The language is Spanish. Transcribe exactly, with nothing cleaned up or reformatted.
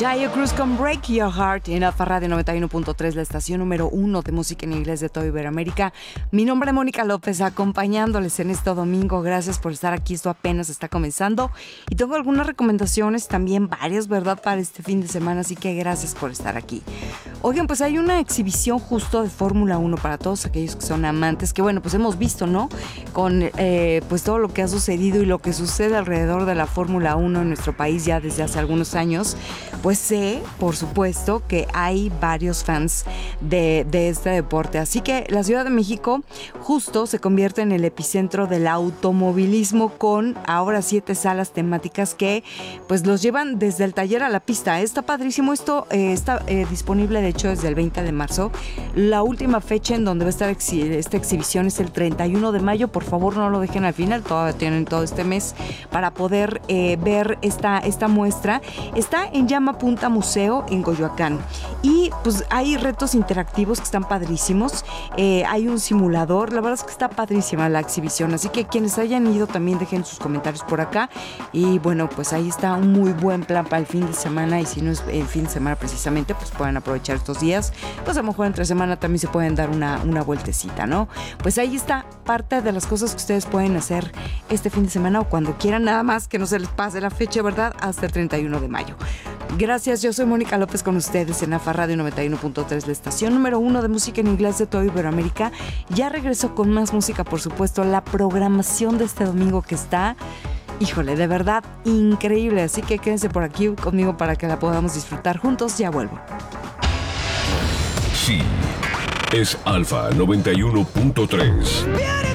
Jaya Cruz con Break Your Heart en Alfa Radio noventa y uno punto tres, la estación número uno de música en inglés de toda Iberoamérica. Mi nombre es Mónica López, acompañándoles en este domingo. Gracias por estar aquí, esto apenas está comenzando. Y tengo algunas recomendaciones, también varias, ¿verdad?, para este fin de semana, así que gracias por estar aquí. Oigan, pues hay una exhibición justo de Fórmula uno para todos aquellos que son amantes, que bueno, pues hemos visto, ¿no?, con eh, pues todo lo que ha sucedido y lo que sucede alrededor de la Fórmula uno en nuestro país ya desde hace algunos años. Pues sé, por supuesto, que hay varios fans de, de este deporte. Así que la Ciudad de México justo se convierte en el epicentro del automovilismo con ahora siete salas temáticas que pues los llevan desde el taller a la pista. Está padrísimo. Esto eh, está eh, disponible de hecho desde el veinte de marzo. La última fecha en donde va a estar exhi- esta exhibición es el treinta y uno de mayo. Por favor, no lo dejen al final. Todavía tienen todo este mes para poder eh, ver esta, esta muestra. Está en Llama Punta Museo en Coyoacán y pues hay retos interactivos que están padrísimos. Eh, hay un simulador, la verdad es que está padrísima la exhibición, así que quienes hayan ido también dejen sus comentarios por acá. Y bueno, pues ahí está un muy buen plan para el fin de semana, y si no es el fin de semana precisamente, pues pueden aprovechar estos días. Pues a lo mejor entre semana también se pueden dar una, una vueltecita, ¿no? Pues ahí está parte de las cosas que ustedes pueden hacer este fin de semana o cuando quieran, nada más que no se les pase la fecha, ¿verdad?, hasta el treinta y uno de mayo. Gracias, yo soy Mónica López con ustedes en Alfa Radio noventa y uno punto tres, la estación número uno de música en inglés de toda Iberoamérica. Ya regreso con más música, por supuesto, la programación de este domingo que está, híjole, de verdad increíble, así que quédense por aquí conmigo para que la podamos disfrutar juntos. Ya vuelvo. Sí, es Alfa noventa y uno punto tres.